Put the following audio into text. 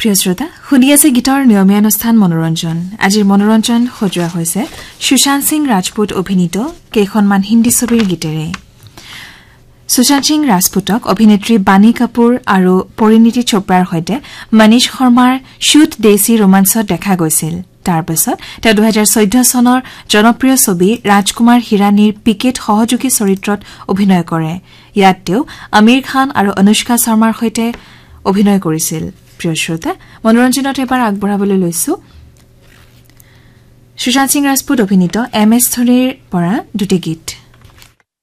প্ৰিয় শ্ৰোতা শুনি আছে গীতৰ নিয়মীয়া অনুষ্ঠান মনোৰঞ্জন আজিৰ মনোৰঞ্জন সজোৱা হৈছে সুশান্ত সিং ৰাজপুত অভিনীত কেইখনমান হিন্দী ছবিৰ গীতেৰে সুশান্ত সিং ৰাজপুতক অভিনেত্ৰী বাণী কাপুৰ আৰু পৰিণীতি চোপ্ৰাৰ সৈতে মনীষ শৰ্মাৰ শুট দেশী ৰোমাঞ্চত দেখা গৈছিল তাৰ পিছত 2014 চনৰ জনপ্ৰিয় ছবি ৰাজকুমাৰ হিৰানীৰ পিকেট সহযোগী চৰিত্ৰত অভিনয় কৰে ইয়াত তেওঁ আমিৰ খান আৰু অনুষ্কা শৰ্মাৰ সৈতে অভিনয় কৰিছিল প্ৰিয় শ্ৰোতা মনোৰঞ্জনত এবাৰ আগবঢ়াবলৈ লৈছো সুশান্ত সিং ৰাজপুত অভিনীত MS ধোনিৰ পৰা দুটি গীত